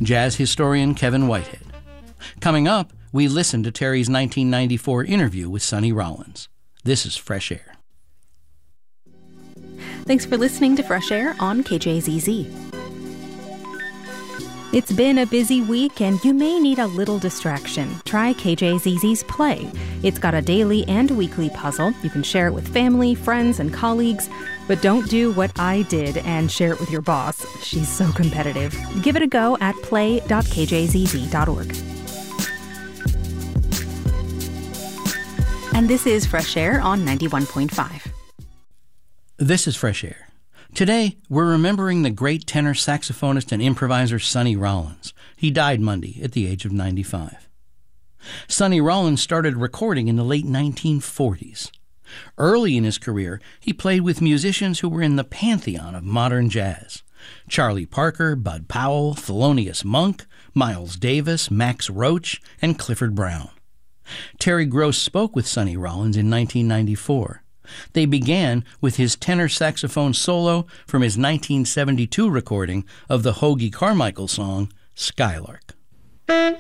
jazz historian Kevin Whitehead. Coming up, we listen to Terry's 1994 interview with Sonny Rollins. This is Fresh Air. Thanks for listening to Fresh Air on KJZZ. It's been a busy week and you may need a little distraction. Try KJZZ's Play. It's got a daily and weekly puzzle. You can share it with family, friends, and colleagues. But don't do what I did and share it with your boss. She's so competitive. Give it a go at play.kjzz.org. And this is Fresh Air on 91.5. This is Fresh Air. Today, we're remembering the great tenor saxophonist and improviser Sonny Rollins. He died Monday at the age of 95. Sonny Rollins started recording in the late 1940s. Early in his career, he played with musicians who were in the pantheon of modern jazz: Charlie Parker, Bud Powell, Thelonious Monk, Miles Davis, Max Roach, and Clifford Brown. Terry Gross spoke with Sonny Rollins in 1994. They began with his tenor saxophone solo from his 1972 recording of the Hoagy Carmichael song, Skylark.